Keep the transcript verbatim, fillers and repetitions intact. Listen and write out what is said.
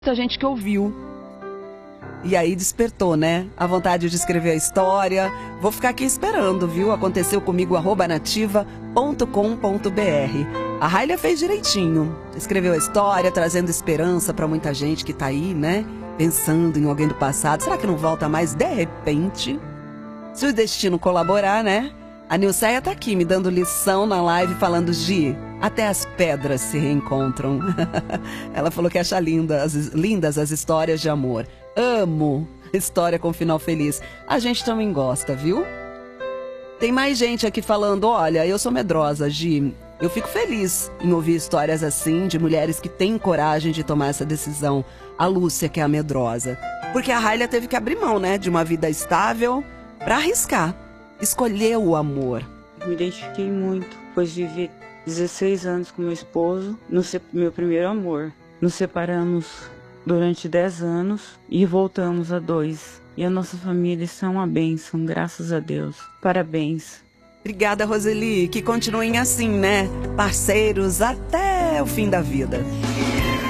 muita gente que ouviu. E aí despertou, né? A vontade de escrever a história. Vou ficar aqui esperando, viu? Aconteceu comigo, arroba nativa ponto com ponto br. A Raília fez direitinho. Escreveu a história, trazendo esperança pra muita gente que tá aí, né? Pensando em alguém do passado. Será que não volta mais de repente? Se o destino colaborar, né? A Nilceia tá aqui me dando lição na live falando de até as pedras se reencontram. Ela falou que acha linda, as, lindas as histórias de amor. Amo história com final feliz. A gente também gosta, viu? Tem mais gente aqui falando, olha, eu sou medrosa, Gi. Eu fico feliz em ouvir histórias assim, de mulheres que têm coragem de tomar essa decisão. A Lúcia, que é a medrosa. Porque a Raília teve que abrir mão, né, de uma vida estável para arriscar. Escolheu o amor. Me identifiquei muito, pois vivi dezesseis anos com meu esposo, no meu primeiro amor. Nos separamos durante dez anos e voltamos a dois. E a nossa família está uma bênção, graças a Deus. Parabéns. Obrigada, Roseli. Que continuem assim, né? Parceiros até o fim da vida.